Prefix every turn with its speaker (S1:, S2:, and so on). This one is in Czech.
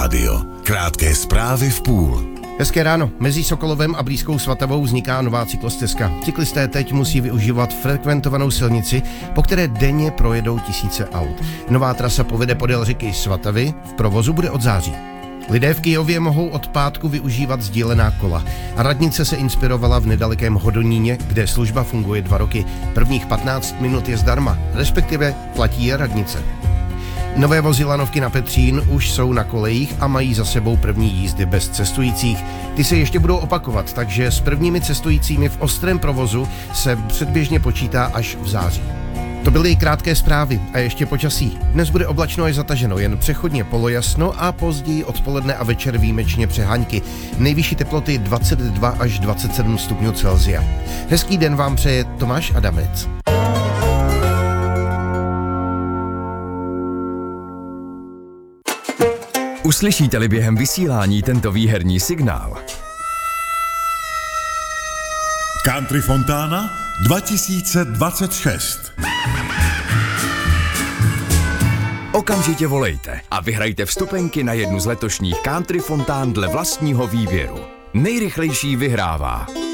S1: rádio. Krátké zprávy v půl.
S2: Hezké ráno. Mezi Sokolovem a blízkou Svatavou vzniká nová cyklostezka. Cyklisté teď musí využívat frekventovanou silnici, po které denně projedou tisíce aut. Nová trasa povede podél řeky Svatavy, v provozu bude od září. Lidé v Kyjově mohou od pátku využívat sdílená kola. Radnice se inspirovala v nedalekém Hodoníně, kde služba funguje 2 roky. Prvních 15 minut je zdarma, respektive platí je radnice. Nové vozy lanovky na Petřín už jsou na kolejích a mají za sebou první jízdy bez cestujících. Ty se ještě budou opakovat, takže s prvními cestujícími v ostrém provozu se předběžně počítá až v září. To byly krátké zprávy a ještě počasí. Dnes bude oblačno až zataženo, jen přechodně polojasno a později odpoledne a večer výjimečně přehánky. Nejvyšší teploty 22 až 27 stupňů Celsia. Hezký den vám přeje Tomáš Adamec.
S3: Uslyšíte-li během vysílání tento výherní signál?
S1: Country Fontana 2026.
S3: Okamžitě volejte a vyhrajte vstupenky na jednu z letošních Country Fontán dle vlastního výběru. Nejrychlejší vyhrává.